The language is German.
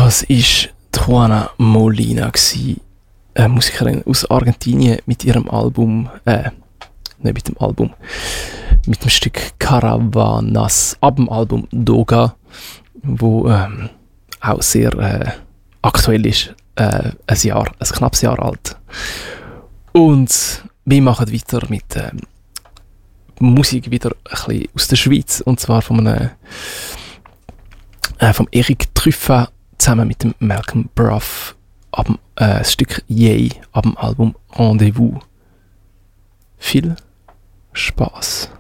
Das war Juana Molina, eine Musikerin aus Argentinien mit ihrem Album, nicht mit dem Album, mit dem Stück Caravanas, ab dem Album Doga, wo auch sehr aktuell ist, ein knappes Jahr alt. Und wir machen weiter mit Musik wieder ein bisschen aus der Schweiz, und zwar von Eric Truffat zusammen mit dem Malcolm Bruff, das Stück Yay ab dem Album Rendezvous. Viel Spaß!